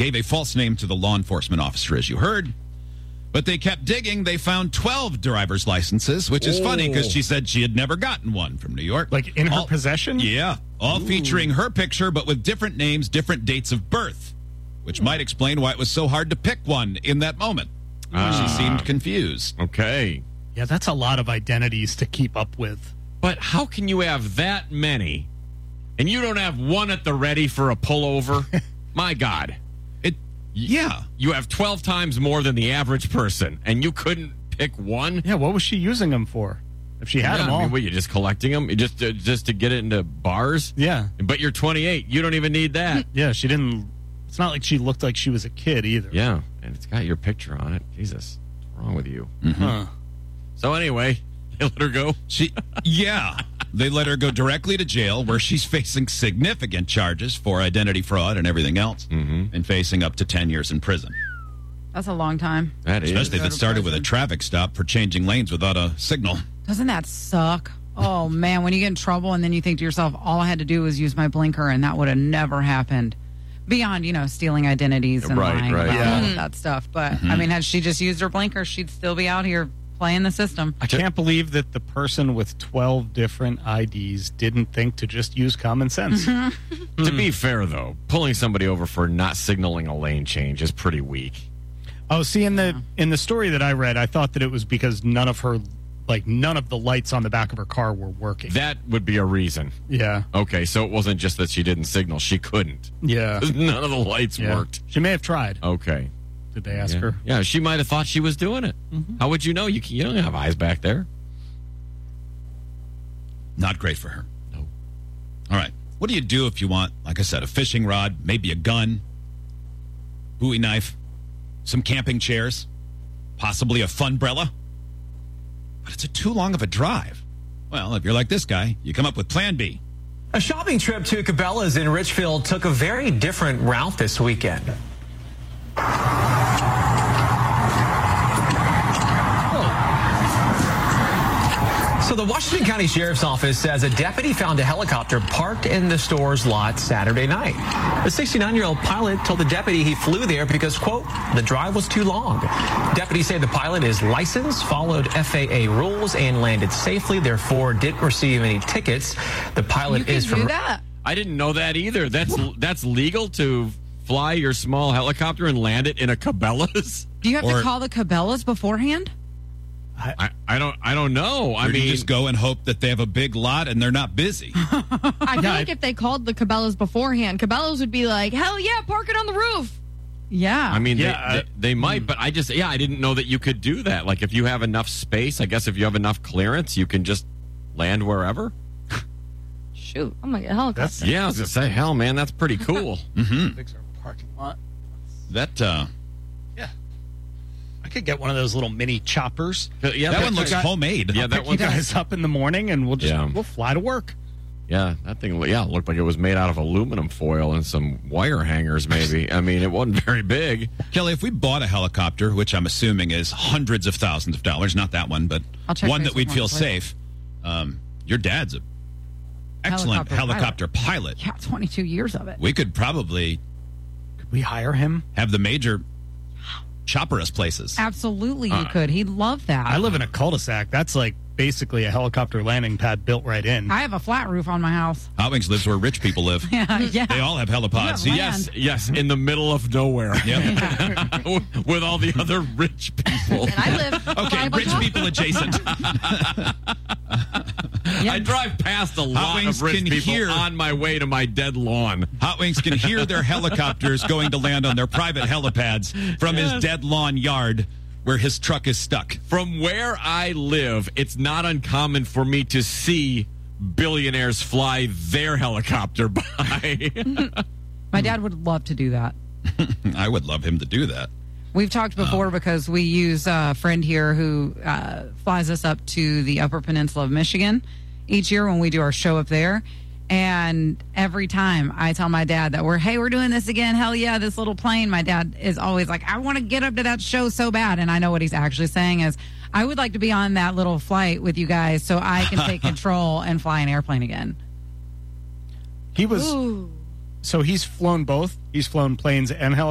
gave a false name to the law enforcement officer, as you heard. But they kept digging. They found 12 driver's licenses, which is funny because she said she had never gotten one from New York. Like in her possession? Yeah. All featuring her picture, but with different names, different dates of birth, which might explain why it was so hard to pick one in that moment. She seemed confused. Okay. Yeah, that's a lot of identities to keep up with. But how can you have that many and you don't have one at the ready for a pullover? My God. Yeah. You have 12 times more than the average person, and you couldn't pick one? Yeah, what was she using them for? If she had them all. I mean, what, you just collecting them? Just to get it into bars? Yeah. But you're 28. You don't even need that. Yeah, she didn't. It's not like she looked like she was a kid either. Yeah, and it's got your picture on it. Jesus, what's wrong with you? Mm-hmm. Huh. So anyway, they let her go? They let her go directly to jail, where she's facing significant charges for identity fraud and everything else, and facing up to 10 years in prison. That's a long time. That is. Especially if it started with a traffic stop for changing lanes without a signal. Doesn't that suck? Oh, man, when you get in trouble and then you think to yourself, all I had to do was use my blinker and that would have never happened. Beyond, stealing identities and lying about all of that stuff. But, I mean, had she just used her blinker, she'd still be out here playing the system. I can't believe that the person with 12 different IDs didn't think to just use common sense. To be fair, though, pulling somebody over for not signaling a lane change is pretty weak. Oh, see, in the story that I read, I thought that it was because none of the lights on the back of her car were working. That would be a reason. Yeah. Okay, so it wasn't just that she didn't signal. She couldn't. Yeah. None of the lights worked. She may have tried. Okay. Did they ask her? Yeah, she might have thought she was doing it. How would you know? You don't have eyes back there. Not great for her. No. All right. What do you do if you want, like I said, a fishing rod, maybe a gun, Bowie knife, some camping chairs, possibly a funbrella? But it's too long of a drive. Well, if you're like this guy, you come up with Plan B. A shopping trip to Cabela's in Richfield took a very different route this weekend. So the Washington County Sheriff's Office says a deputy found a helicopter parked in the store's lot Saturday night. The 69-year-old pilot told the deputy he flew there because, quote, the drive was too long. Deputies say the pilot is licensed, followed FAA rules, and landed safely, therefore didn't receive any tickets. The pilot is from... do that? I didn't know that either. That's legal to fly your small helicopter and land it in a Cabela's? Do you have to call the Cabela's beforehand? I don't know. I mean, you just go and hope that they have a big lot and they're not busy. I feel like if they called the Cabela's beforehand, Cabela's would be like, hell yeah, park it on the roof. Yeah. I mean, they might, but I didn't know that you could do that. Like, if you have enough space, I guess if you have enough clearance, you can just land wherever. Shoot, I'm going to get a helicopter. I was going to say, hell, man, that's pretty cool. Fix our parking lot. I could get one of those little mini choppers. Yeah, that one looks homemade. Yeah, that one guys up in the morning and we'll fly to work. Yeah, that thing looked like it was made out of aluminum foil and some wire hangers maybe. I mean, it wasn't very big. Kelly, if we bought a helicopter, which I'm assuming is hundreds of thousands of dollars, not that one, but one that we'd feel safe, your dad's an excellent helicopter pilot. Yeah, 22 years of it. We could probably... Could we hire him? Have the major... chopper us places. Absolutely, you could. He'd love that. I live in a cul-de-sac. That's like basically a helicopter landing pad built right in. I have a flat roof on my house. Hot Wings lives where rich people live. Yeah. They all have helipods. Yes, in the middle of nowhere. Yep. With all the other rich people. And I live okay, rich people adjacent. I drive past a lot of rich people on my way to my dead lawn. Hot Wings can hear their helicopters going to land on their private helipads from his dead lawn yard where his truck is stuck. From where I live, it's not uncommon for me to see billionaires fly their helicopter by. My dad would love to do that. I would love him to do that. We've talked before because we use a friend here who flies us up to the Upper Peninsula of Michigan each year when we do our show up there. And every time I tell my dad that we're doing this again, hell yeah, this little plane, my dad is always like, I want to get up to that show so bad. And I know what he's actually saying is, I would like to be on that little flight with you guys so I can take control and fly an airplane again. So he's flown both. He's flown planes and helicopters.